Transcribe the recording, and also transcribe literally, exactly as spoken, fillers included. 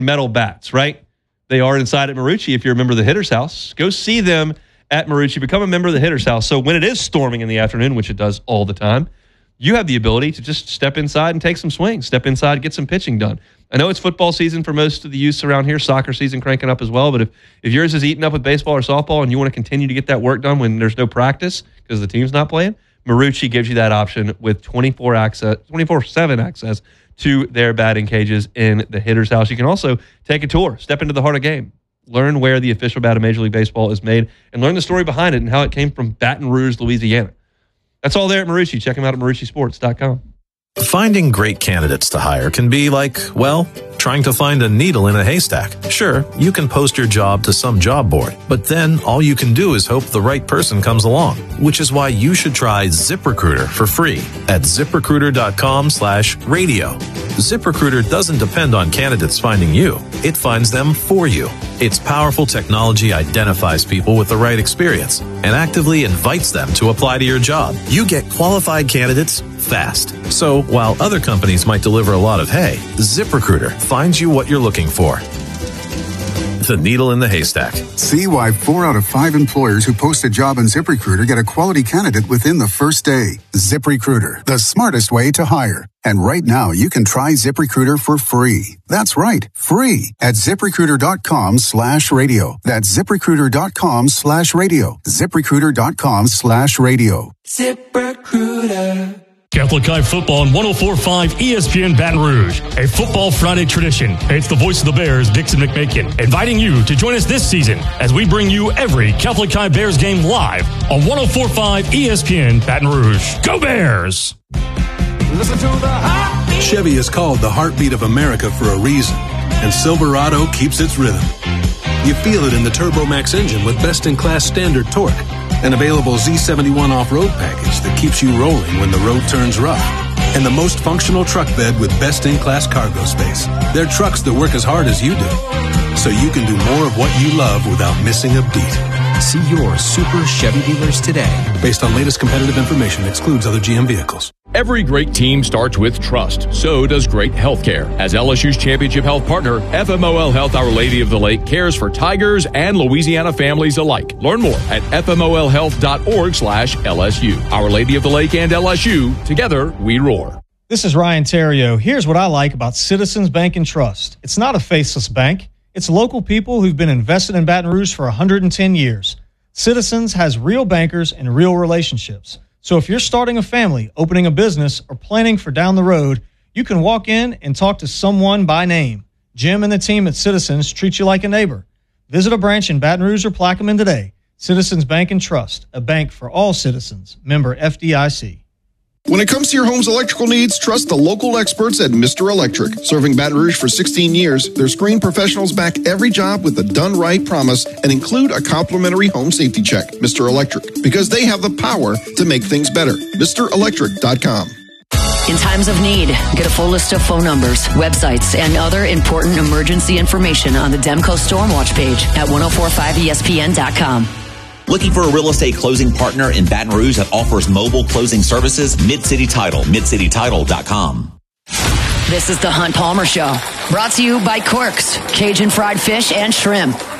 metal bats, right? They are inside at Marucci. If you're a member of the Hitter's House, go see them at Marucci. Become a member of the Hitter's House. So when it is storming in the afternoon, which it does all the time, you have the ability to just step inside and take some swings. Step inside, get some pitching done. I know it's football season for most of the youths around here, soccer season cranking up as well, but if, if yours is eaten up with baseball or softball and you want to continue to get that work done when there's no practice because the team's not playing, Marucci gives you that option with twenty-four access, twenty-four seven access to their batting cages in the Hitter's House. You can also take a tour, step into the heart of game, learn where the official bat of Major League Baseball is made, and learn the story behind it and how it came from Baton Rouge, Louisiana. That's all there at Marucci. Check them out at Marucci Sports dot com. Finding great candidates to hire can be like, well, trying to find a needle in a haystack. Sure, you can post your job to some job board, but then all you can do is hope the right person comes along, which is why you should try ZipRecruiter for free at ZipRecruiter.com slash radio. ZipRecruiter doesn't depend on candidates finding you. It finds them for you. Its powerful technology identifies people with the right experience and actively invites them to apply to your job. You get qualified candidates fast. So while other companies might deliver a lot of hay, ZipRecruiter finds you what you're looking for. The needle in the haystack. See why four out of five employers who post a job on ZipRecruiter get a quality candidate within the first day. ZipRecruiter, the smartest way to hire. And right now, you can try ZipRecruiter for free. That's right, free at ZipRecruiter.com slash radio. That's ZipRecruiter.com slash radio. ZipRecruiter.com slash radio. ZipRecruiter. Catholic High Football on one oh four point five E S P N Baton Rouge, a Football Friday tradition. It's the voice of the Bears, Dixon McMakin, inviting you to join us this season as we bring you every Catholic High Bears game live on one oh four point five E S P N Baton Rouge. Go Bears! Listen to the heartbeat. Chevy is called the heartbeat of America for a reason, and Silverado keeps its rhythm. You feel it in the TurboMax engine with best-in-class standard torque, an available Z seventy-one off-road package that keeps you rolling when the road turns rough, and the most functional truck bed with best-in-class cargo space. They're trucks that work as hard as you do, so you can do more of what you love without missing a beat. See your Super Chevy dealers today. Based on latest competitive information, excludes other G M vehicles. Every great team starts with trust. So does great healthcare. As L S U's championship health partner, F M O L Health Our Lady of the Lake cares for Tigers and Louisiana families alike. Learn more at F M O L health dot org slash L S U. Our Lady of the Lake and L S U, together we roar. This is Ryan Terrio. Here's what I like about Citizens Bank and Trust. It's not a faceless bank. It's local people who've been invested in Baton Rouge for one hundred ten years. Citizens has real bankers and real relationships. So if you're starting a family, opening a business, or planning for down the road, you can walk in and talk to someone by name. Jim and the team at Citizens treat you like a neighbor. Visit a branch in Baton Rouge or Plaquemine today. Citizens Bank and Trust, a bank for all citizens. Member F D I C. When it comes to your home's electrical needs, trust the local experts at Mister Electric. Serving Baton Rouge for sixteen years, their screened professionals back every job with a done-right promise and include a complimentary home safety check. Mister Electric, because they have the power to make things better. Mister Electric dot com. In times of need, get a full list of phone numbers, websites, and other important emergency information on the Demco Stormwatch page at ten forty-five E S P N dot com. Looking for a real estate closing partner in Baton Rouge that offers mobile closing services? Mid-City Title, mid city title dot com. This is the Hunt Palmer Show, brought to you by Quirks, Cajun fried fish and shrimp.